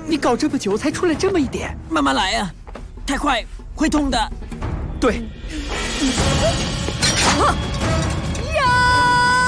你搞这么久才出来这么一点， 慢慢来呀，太快会痛的。 对。啊！